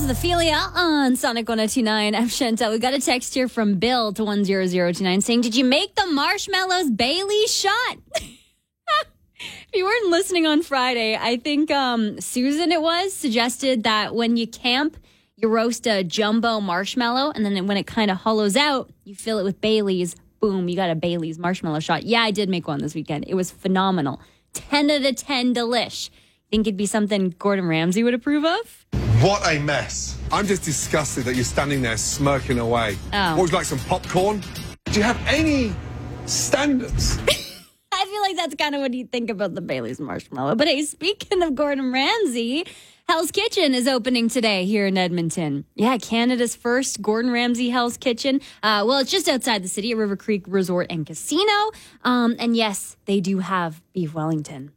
The Philia on Sonic 102.9. I'm Chantel. We got a text here from Bill to 10029 saying, did you make the marshmallows Bailey's shot? If you weren't listening on Friday, I think Susan suggested that when you camp, you roast a jumbo marshmallow, and then when it kind of hollows out, you fill it with Bailey's. Boom, you got a Bailey's marshmallow shot. Yeah, I did make one this weekend. It was phenomenal. 10 out of 10 delish. Think it'd be something Gordon Ramsay would approve of? What a mess. I'm just disgusted that you're standing there smirking away. Oh. What, would you like some popcorn? Do you have any standards? I feel like that's kind of what you think about the Bailey's marshmallow. But hey, speaking of Gordon Ramsay, Hell's Kitchen is opening today here in Edmonton. Yeah, Canada's first Gordon Ramsay Hell's Kitchen. Well, it's just outside the city at River Creek Resort and Casino. And yes, they do have beef Wellington.